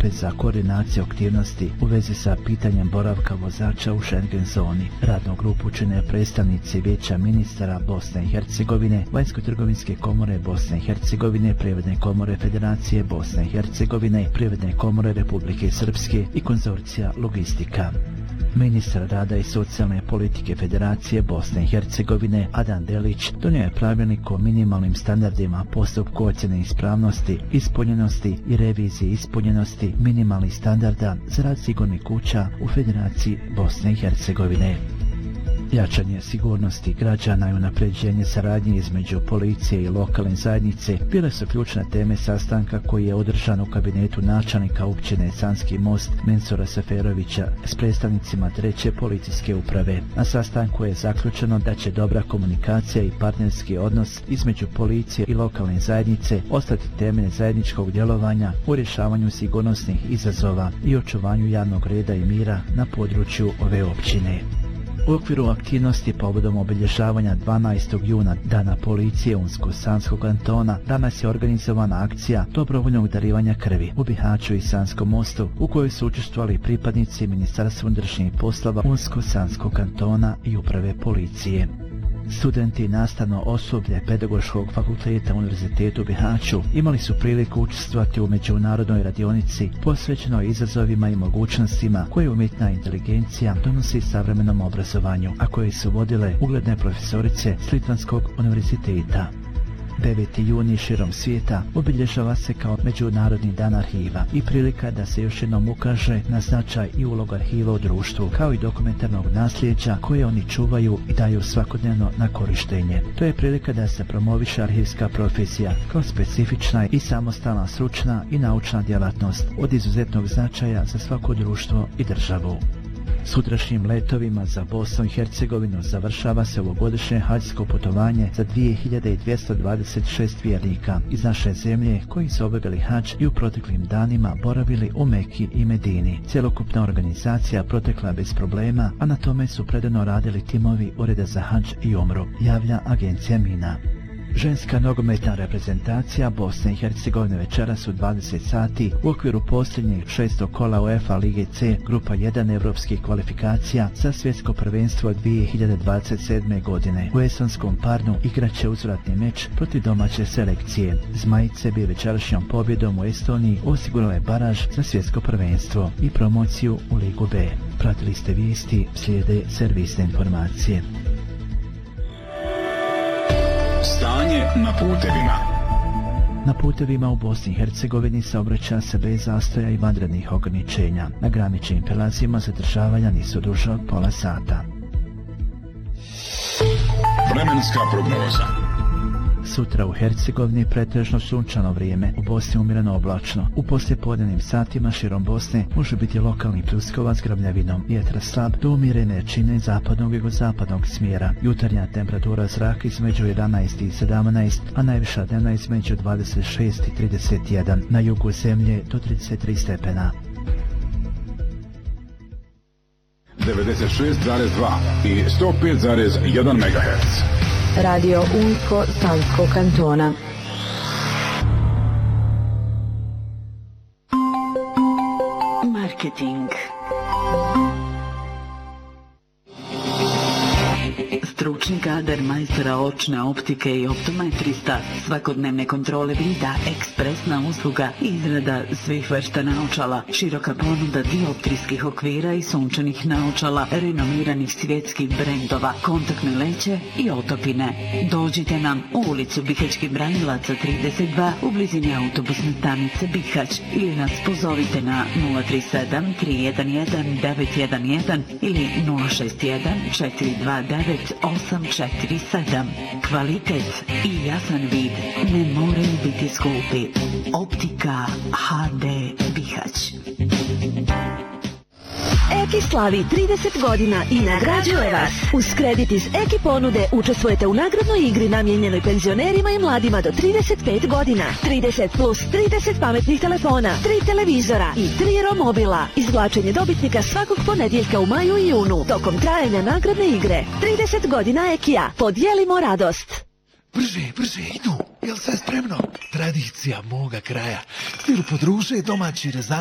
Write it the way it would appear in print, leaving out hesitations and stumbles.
Europe za koordinaciju aktivnosti u vezi sa pitanjem boravka vozača u Schengen zoni. Radnu grupu čine predstavnici Vijeća ministara Bosne i Hercegovine, Vanjsko-trgovinske komore Bosne i Hercegovine, Privredne komore Federacije Bosne i Hercegovine, Privredne komore Republike Srpske i konzorcija Logistika. Ministar rada i socijalne politike Federacije Bosne i Hercegovine Adan Delić donio je pravilnik o minimalnim standardima postupku ocjene ispravnosti, ispunjenosti i revizije ispunjenosti minimalnih standarda za rad sigurnih kuća u Federaciji Bosne i Hercegovine. Jačanje sigurnosti građana i unapređenje saradnje između policije i lokalne zajednice bile su ključne teme sastanka koji je održan u kabinetu načelnika općine Sanski Most Mensura Seferovića s predstavnicima 3. policijske uprave. Na sastanku je zaključeno da će dobra komunikacija i partnerski odnos između policije i lokalne zajednice ostati temelj zajedničkog djelovanja u rješavanju sigurnosnih izazova i očuvanju javnog reda i mira na području ove općine. U okviru aktivnosti povodom obilježavanja 12. juna Dana policije Unsko-Sanskog kantona danas je organizovana akcija dobrovoljnog darivanja krvi u Bihaću i Sanskom Mostu u kojoj su učestvovali pripadnici Ministarstva unutrašnjih poslova Unsko-Sanskog kantona i uprave policije. Studenti i nastavno osoblje Pedagoškog fakulteta Univerzitetu u Bihaću imali su priliku učestvovati u međunarodnoj radionici posvećenoj izazovima i mogućnostima koje umjetna inteligencija donosi savremenom obrazovanju, a koje su vodile ugledne profesorice s Litvanskog univerziteta. 9. juni širom svijeta obilježava se kao Međunarodni dan arhiva i prilika da se još jednom ukaže na značaj i ulogu arhiva u društvu, kao i dokumentarnog nasljeđa koje oni čuvaju i daju svakodnevno na korištenje. To je prilika da se promoviše arhivska profesija kao specifična i samostalna stručna i naučna djelatnost od izuzetnog značaja za svako društvo i državu. Sutrašnjim letovima za Bosnu i Hercegovinu završava se ovogodišnje hađsko putovanje za 2226 vjernika iz naše zemlje koji su obavili hadž i u proteklim danima boravili u Meki i Medini. Cjelokupna organizacija protekla bez problema, a na tome su predano radili timovi Ureda za hadž i umru, javlja agencija Mina. Ženska nogometna reprezentacija Bosne i Hercegovine večeras u 20 sati u okviru posljednjeg 6. kola UEFA Lige C grupa 1 evropskih kvalifikacija za svjetsko prvenstvo 2027. godine. U estonskom Parnu igraće uzvratni meč protiv domaće selekcije. Zmajice bi večerašnjom pobjedom u Estoniji osigurale baraž za svjetsko prvenstvo i promociju u Ligu B. Pratili ste vijesti, slijede servisne informacije. Stanje na putevima. Na putevima u Bosni i Hercegovini saobraća se bez zastoja i vanrednih ograničenja. Na graničnim prelazima zadržavanja nisu duže od pola sata. Vremenska prognoza. Sutra u Hercegovini pretežno sunčano vrijeme, u Bosni umjereno oblačno. U poslijepodnevnim satima širom Bosne može biti lokalni pljuskova s grmljavinom, vjetar slab do umjerene jačine zapadnog i jugozapadnog smjera. Jutarnja temperatura zraka između 11 i 17, a najviša dnevna između 26 i 31, na jugu zemlje do 33 stepena. 96,2 i 105,1 MHz. Radio Unsko-Sanskog kantona. Marketing. Stručni kadar majstora očne optike i optometrista, svakodnevne kontrole vida, ekspresna usluga, izrada svih vrsta naočala, široka ponuda dioptrijskih okvira i sunčanih naočala, renomiranih svjetskih brendova, kontaktne leće i otopine. Dođite nam u ulicu Bihaćkih branilaca 32 u blizini autobusne stanice Bihać ili nas pozovite na 037 311 911 ili 061 429 847. Kvalitet i jasan vid ne moraju biti skupi. Optika HD Bihać. Eki slavi 30 godina i nagrađuje vas. Uz kredit iz Eki ponude učestvujete u nagradnoj igri namijenjenoj penzionerima i mladima do 35 godina. 30 plus 30 pametnih telefona, 3 televizora i 3 romobila. Izvlačenje dobitnika svakog ponedjeljka u maju i junu tokom trajanja nagradne igre. 30 godina Ekija. Podijelimo radost. Brže, idu. Jel sve spremno? Tradicija moga kraja. Stiru podruže domaći rezan.